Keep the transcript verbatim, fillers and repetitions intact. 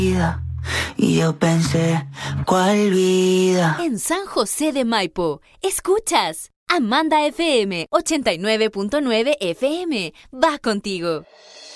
Y yo pensé, ¿cuál vida? En San José de Maipo, escuchas Amanda F M ochenta y nueve punto nueve F M. Va contigo.